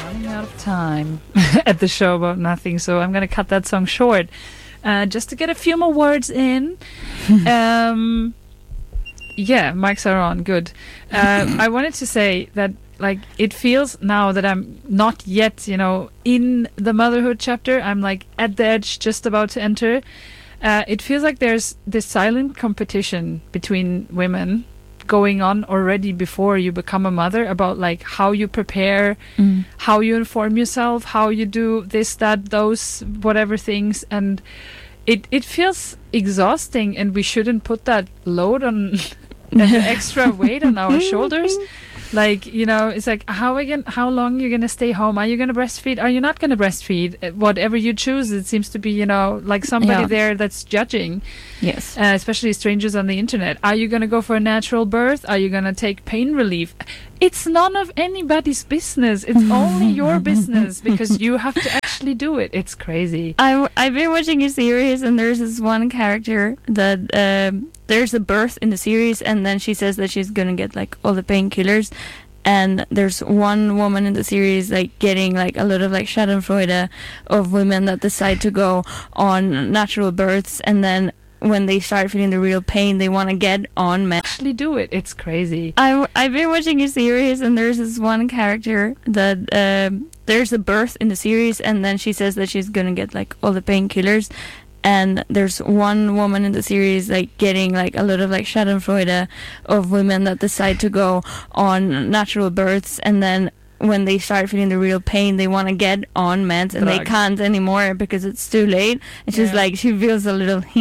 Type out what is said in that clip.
Running out of time at the show about nothing, so I'm going to cut that song short just to get a few more words in. Yeah, mics are on. Good. I wanted to say that, like, it feels now that I'm not yet, in the motherhood chapter. I'm like at the edge, just about to enter. It feels like there's this silent competition between women going on already before you become a mother about like how you prepare, how you inform yourself, how you do this, that, those, whatever things, and it feels exhausting, and we shouldn't put that load on extra weight on our shoulders. Like, it's like, how long are you going to stay home? Are you going to breastfeed? Are you not going to breastfeed? Whatever you choose, it seems to be, like somebody there that's judging. Yes. Especially strangers on the internet. Are you going to go for a natural birth? Are you going to take pain relief? It's none of anybody's business. It's only your business because you have to actually do it. It's crazy. I've been watching a series, and there's this one character that there's a birth in the series, and then she says that she's gonna get like all the painkillers, and there's one woman in the series like getting like a lot of like schadenfreude of women that decide to go on natural births, and then when they start feeling the real pain, they want to get on men. Actually do it. It's crazy. I've been watching a series, and there's this one character that there's a birth in the series, and then she says that she's gonna get like all the painkillers, and there's one woman in the series like getting like a lot of like schadenfreude of women that decide to go on natural births, and then when they start feeling the real pain, they want to get on meds, and they can't anymore because it's too late. It's just like she feels a little